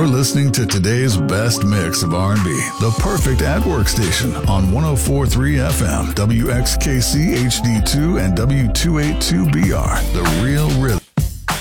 You're listening to today's best mix of R&B, the perfect at-work station on 104.3 FM, WXKC HD2 and W282BR, The Real Rhythm.